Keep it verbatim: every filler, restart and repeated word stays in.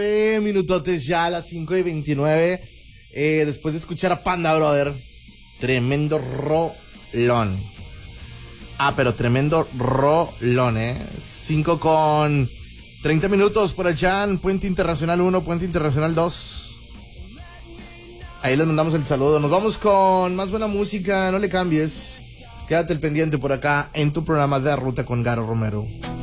Minutotes ya a las cinco y veintinueve. Eh, después de escuchar a Panda Brother, tremendo rolón. Ah, pero tremendo rolón, ¿eh? cinco con treinta minutos por allá en Puente Internacional uno, Puente Internacional dos. Ahí les mandamos el saludo. Nos vamos con más buena música, no le cambies. Quédate el pendiente por acá en tu programa de Ruta con Garo Romero.